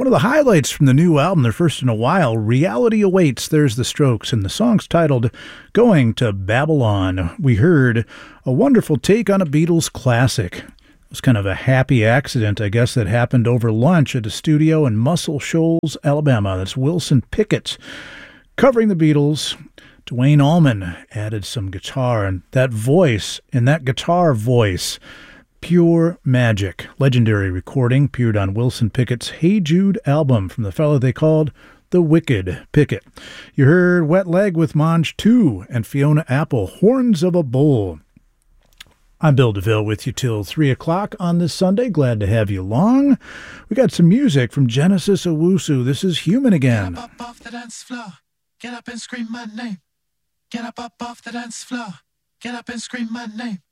One of the highlights from the new album, their first in a while, Reality Awaits, there's The Strokes, and the song's titled Going to Babylon. We heard a wonderful take on a Beatles classic. It was kind of a happy accident, I guess, that happened over lunch at a studio in Muscle Shoals, Alabama. That's Wilson Pickett covering the Beatles. Duane Allman added some guitar, and that voice, in that guitar voice, pure magic. Legendary recording appeared on Wilson Pickett's Hey Jude album from the fellow they called the Wicked Pickett. You heard Wet Leg with Monge 2 and Fiona Apple, Horns of a Bull. I'm Bill DeVille with you till 3 o'clock on this Sunday. Glad to have you along. We got some music from Genesis Owusu. This is Human Again. Get up off the dance floor. Get up and scream my name. Get up off the dance floor. Get up and scream my name.